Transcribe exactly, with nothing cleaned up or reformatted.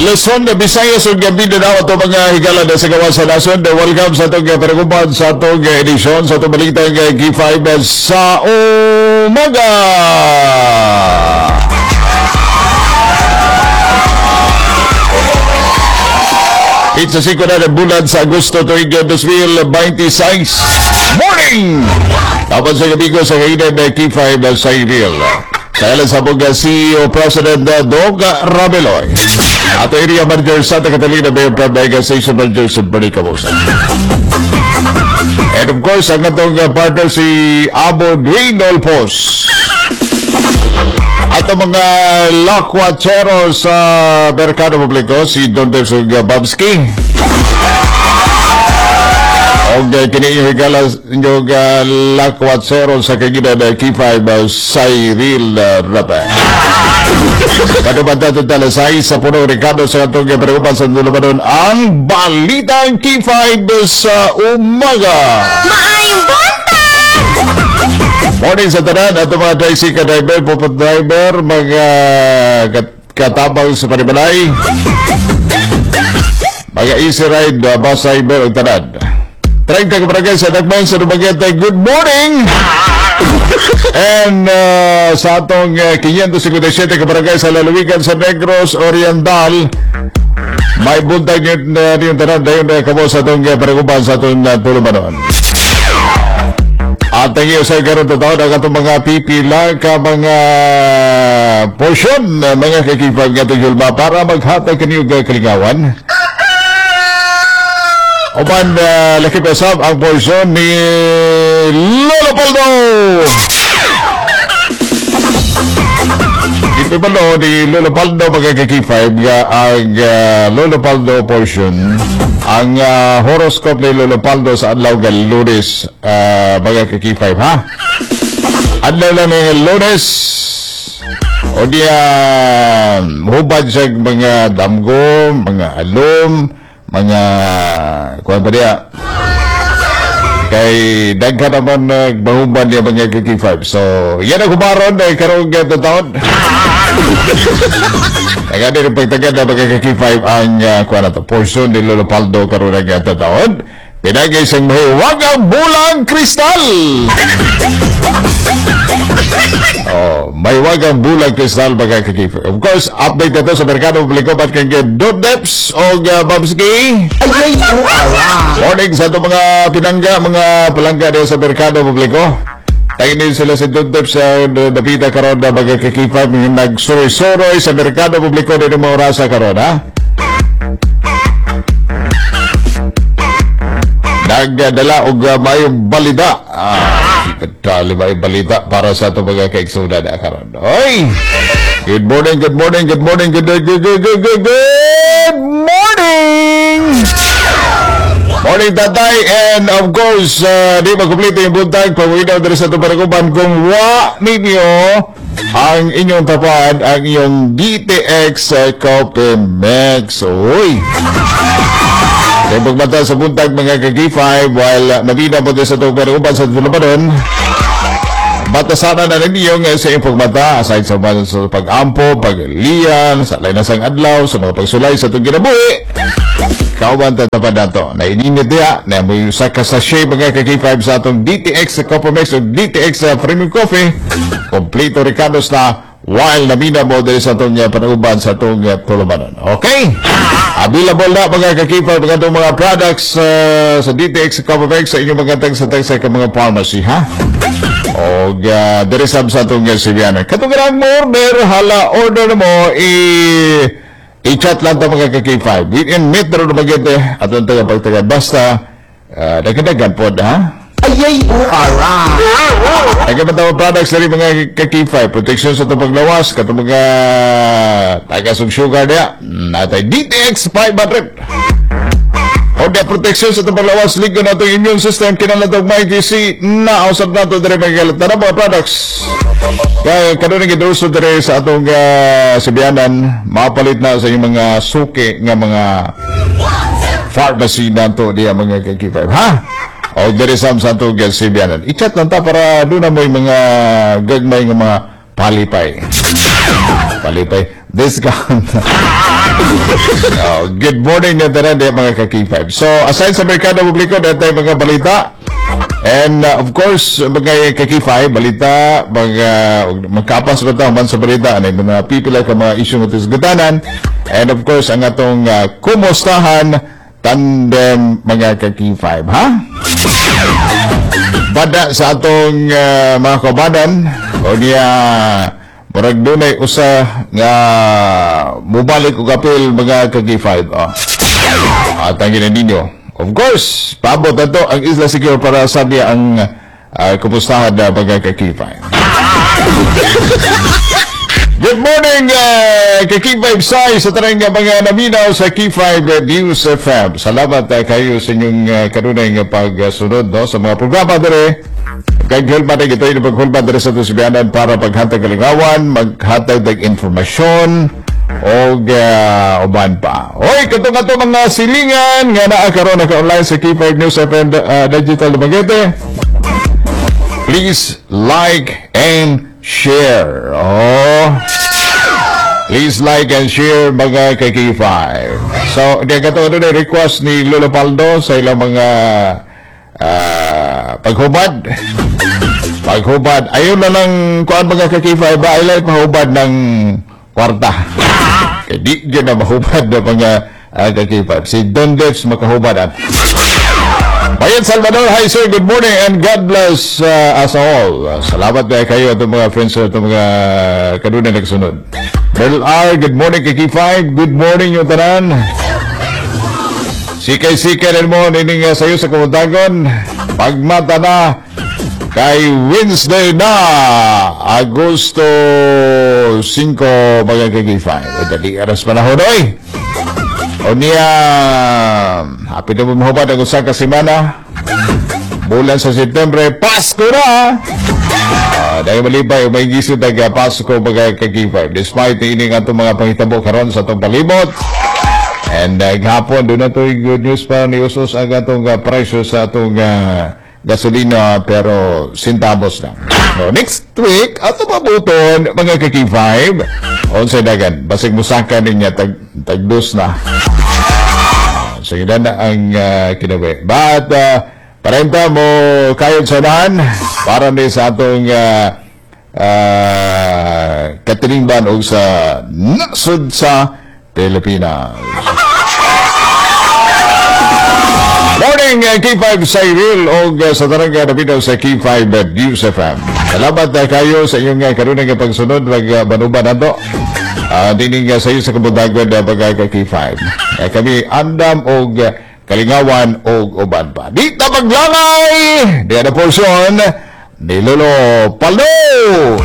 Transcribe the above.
Luzon, Visayas, ug Mindanao ato mga higala na sa gawas sa nason. Welcome sa itong perkumpad sa itong edisyon sa itong balitang G five sa umaga. It's a siko na ng bulan sa Agosto tuwing two thousand twenty-six. Morning! Tapos sa gabi ko sa kainan ng G five sa Iril. Sa ilan sa mga C E O President Dog Rameloy. Ato area manager Santa Catalina Mayor Prime Mega Station Manager sa Bernie Camusa. And of course, ang atong partner si Abo Dwayne Olpos. At ang mga lakwachero sa Merkado Publiko, si Don Terzo Babski. O kini yung higala yung uh, lakwachero sa kagina na K five uh, Cyril uh, Rapa. Kadumanda itong talasay sa puno Ricardo sa itong perkupan sa Nulabanon ang balitang K five sa umaga. Maayong buntag! Morning sa tanan at mga tricycle driver, puput driver, mga kat katabang sa panibalay, mga easy ride, uh, bus driver o tanan. Trying to kabarangay sa Nagman sa Dumaguete, good morning! And uh, sa atong uh, five fifty-seven kabarangay sa Lalawigan sa Negros Oriental, may buntag yun na uh, yung tanan dayon na kamo sa atong uh, perkupan sa atong uh, tulumanon. At ang iyo sa karoon totoo na itong mga pipila ka mga portion na mga kakipag atong hulma para maghatag kaniyong kalingawan. Oban uh, laki pesab ang portion ni Lolo Paldo. Ito ba no, ni Lolo Paldo magkakakipag ang uh, Lolo Paldo portion. Ang uh, horoscope ni Lolo Paldo sa adlaw ng Lunes, uh, mga kaki-five, ha? Adlaw lang ng Lunes, o diya, hubad siya mga damgo, mga alum, mga, kuwan pa diya, kay dagka naman nagbahubad niya mga kaki-five. So, yan ang kumaron na karong ganda taon. Nagani rin pagtagad na mga kaki-five ang uh, kuha na to, portion ni Lolo Paldo karoon ng ganda taon. Pinagay siyang mahiwagang bulang kristal. Oh, mahiwagang bulang kristal mga kaki-five. Of course, update na to sa Merkado Publiko at kang Don Deps o uh, Babski. Morning sa ito mga pinangga, mga palangga din sa Merkado Publiko. Tanginin sila si Don Deps sa napita karoon na mga kaki-five yung nagsuroy-suroy sa Merkado Publiko din yung mga orasa karoon, ha? Nagdala og uh, mayong balita. Ah, katali may balita para sa ito mga kaiksuna na karoon. Oy! Good morning, good morning, good morning, good, good, good, good, good, good, good morning! Morning, tatay, and of course, uh, di makumplito yung buntag, pag-uwi daw sa tubarikupan kung wa ninyo ang inyong tapad, ang inyong D T X uh, Copimex. Uy! Kaya pagmata sa buntag, mga ka-G five, while uh, nabina po sa tubarikupan sa Tulabanon, batasana na ninyo ngayon sa iyong pagmata, aside sa, sa pag-ampo, pag-liyan, sa lainasang adlaw, sa mga pagsulay sa itong ginabuhi. Kauban tatapad na ito. Na ininit niya na may sa kasashay mga ka-K five sa atong D T X sa Copimex o D T X sa Premium Coffee. Kompleto Ricardo's na while nabina mo din sa itong uh, panuban sa itong uh, tulumanon. Okay? Available na mga ka-K five mga itong mga products uh, sa D T X sa Copimex sa inyong mga tag-sa-tag sa mga pharmacy, ha? O uh, diresab sa itong uh, Sibiana. Katugarang mo order, hala order mo i- i-chat lang ito mga ka-K five. Within Metro na maganda at ang tagapagtagad. Basta, uh, nagkadagan po, ha? Ayay, uara! Nagkapatawa products na rin mga ka-K five. Protection sa itong paglawas, katong mga tagasong sugar niya. Natay D T X five hundred. O the protection sa itong paglawas, ligo na itong immune system, kinala itong may G C na ausap na ito na rin mga galat na mga products. Kaya kanunang idurso dere sa atong uh, Sibianan, mapalit na sa inyong mga suki nga mga pharmacy na ito diya mga K five, ha? O dere sa atong uh, Sibianan. I-chat lang ta para doon na mo yung mga gagmay nga mga palipay. Palipay. Discount. Oh, good morning na tanan di mga ka-K five. So, aside sa merkado publiko, dahil tayo mga balita. And uh, of course, mga ka-K five, balita, mga magkapas ko ito, man sa balita, ano yung mga pipila ka mga issue ng tisgutanan. And of course, ang atong uh, kumustahan, tandem mga ka-K five, ha? Bada sa atong uh, mga kabanan, o niya, murag dunay usa nga mubalik og apil mga ka-K five. Oh. At ang ina ninyo. Of course, paabot na to ang Isla Secure para sabi ang uh, kumustahan na mga ka-K five. Good morning, uh, ka-K five Sai sa tarang nga mga naminaw sa K five News F M. Salamat uh, kayo sa inyong uh, kanunay nga pagsunod no, sa mga programa dere. Kaya hulma na ito yung paghulma dere sa Tusibianan para paghatag kalingawan, maghatag ng informasyon, o uh, uban pa. Hoy, katong ato mga silingan nga naa karon naka-online sa K five News F M uh, Digital Dumaguete. Please like and share. Oh. Please like and share mga ka-K five. So, di ka ito na request ni Lolo Paldo sa ilang mga uh, paghubad. Paghubad. Ayun na lang kuan mga ka-K five ba? Ay lang pahubad ng kwarta. Kaya di dyan na mahubad na mga uh, ka-K five. Si Don Dex makahubadan. Bayan Salvador, hi sir, good morning and God bless uh, us all. Uh, salamat na kayo at mga friends at mga kanuna nagsunod. Merl R, good morning kay K five, good morning yung tanan. Sikay-sikay rin mo, nining uh, sayo sa kumuntagon. Pagmata na kay Wednesday na, Agosto five, mga kay K five. O dali, aras panahon, oy! O niya, happy na mo mahubad ang usang kasimana. Bulan sa September, Pasko na! Uh, dahil malibay, may gisod ang uh, Pasko mga ka-K five. Despite ining atong mga pangitabo karon sa atong palibot. And uh, hapon, doon na ito yung good news pa ni Usos ang atong uh, presyo sa atong uh, gasolina, pero centavos lang. So, next week, ato pabuton, mga ka-K five, on sa dagan, basig musaka niya, tag, tagdos na. So, yun na ang uh, kinabi. But, uh, parenta mo kayod sa nan, para ni sa atong uh, uh, katilingban o sa nasod sa Pilipinas. Morning, uh, K five sa Iril o uh, sa tarang uh, sa K five uh, News F M. Salamat uh, kayo sa inyong uh, karunang uh, pagsunod mag uh, banuba na to. Uh, dining uh, sa iyo sa kabundagon na uh, bagay ka K five. Uh, kami andam o uh, kalingawan o uban pa. Di ta maglangay! Di na porsyon ni Lolo Paldo!